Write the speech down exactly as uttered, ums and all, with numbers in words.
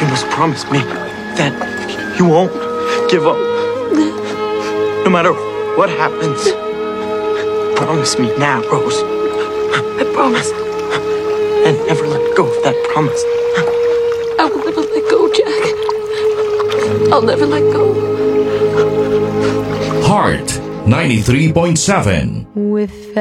You must promise me that you won't give up. No matter what happens. Promise me now, Rose. I promise. And never let go of that promise. I will never let go, Jack. I'll never let go. Heart ninety-three point seven. With